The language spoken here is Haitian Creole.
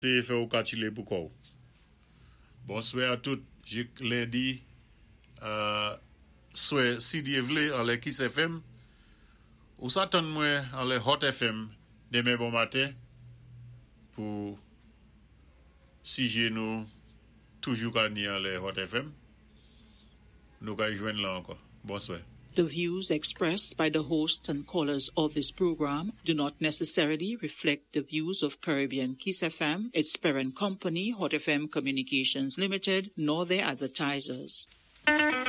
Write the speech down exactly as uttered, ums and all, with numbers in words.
C'est fait au Kachile Poukou. Bonsoir à tous. Je lundi, euh, soit si Dieu veut, en les Kiss F M, ou s'attend moi en les Hot F M demain bon matin pour si j'ai nous toujours gagné en les Hot F M. Nous allons joindre là encore. Bonsoir. The views expressed by the hosts and callers of this program do not necessarily reflect the views of Caribbean Kiss F M, its parent company, Hot F M Communications Limited, nor their advertisers.